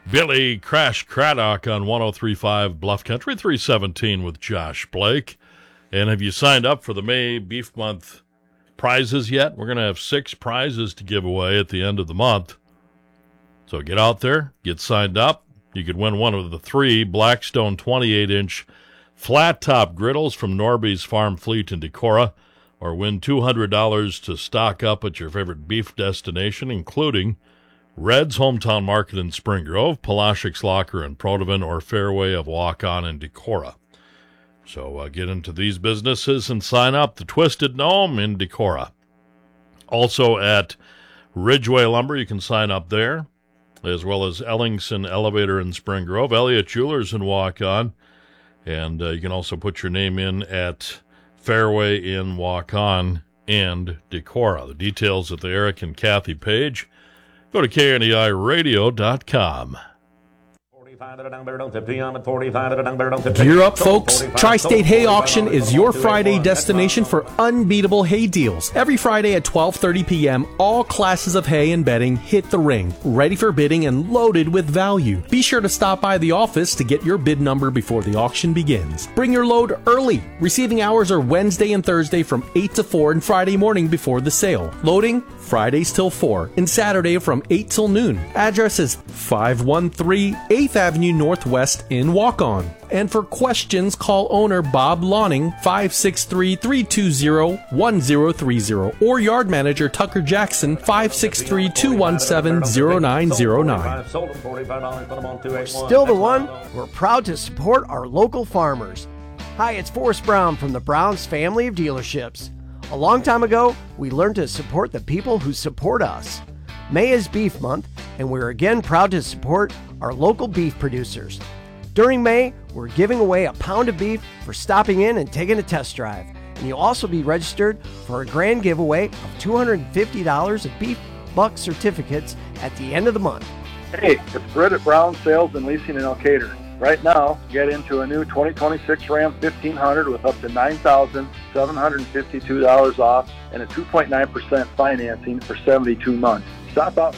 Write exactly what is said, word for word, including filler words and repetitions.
Billy Crash Craddock on one oh three point five Bluff Country, three seventeen with Josh Blake. And have you signed up for the May Beef Month prizes yet? We're going to have six prizes to give away at the end of the month. So get out there, get signed up. You could win one of the three Blackstone twenty-eight inch flat-top griddles from Norby's Farm Fleet in Decorah, or win two hundred dollars to stock up at your favorite beef destination, including Red's Hometown Market in Spring Grove, Palashik's Locker in Protivin, or Fairway of Walk-On in Decorah. So uh, get into these businesses and sign up. The Twisted Gnome in Decorah. Also at Ridgeway Lumber, you can sign up there, as well as Ellingson Elevator in Spring Grove, Elliott Jewelers in Walk-On, and uh, you can also put your name in at Fairway in Walk-On and Decorah. The details at the Eric and Kathy page. Go to K N E I radio dot com. Gear up, folks. Tri-State Hay Auction is your Friday destination for unbeatable hay deals. Every Friday at twelve thirty p.m., all classes of hay and bedding hit the ring, ready for bidding and loaded with value. Be sure to stop by the office to get your bid number before the auction begins. Bring your load early. Receiving hours are Wednesday and Thursday from eight to four and Friday morning before the sale. Loading, Fridays till four and Saturday from eight till noon. Address is five one three eighth Avenue Northwest in Walk-On. And for questions, call owner Bob Lawning, five six three, three two zero, one zero three zero, or yard manager Tucker Jackson, five six three, two one seven, zero nine zero nine. Still the one? We're proud to support our local farmers. Hi, it's Forrest Brown from the Browns family of dealerships. A long time ago, we learned to support the people who support us. May is Beef Month, and we're again proud to support our local beef producers. During May, we're giving away a pound of beef for stopping in and taking a test drive. And you'll also be registered for a grand giveaway of two hundred fifty dollars of Beef Buck certificates at the end of the month. Hey, it's Brett at Brown Sales and Leasing in Elkader. Right now, get into a new twenty twenty-six Ram fifteen hundred with up to nine thousand seven hundred fifty-two dollars off and a two point nine percent financing for seventy-two months. Stop out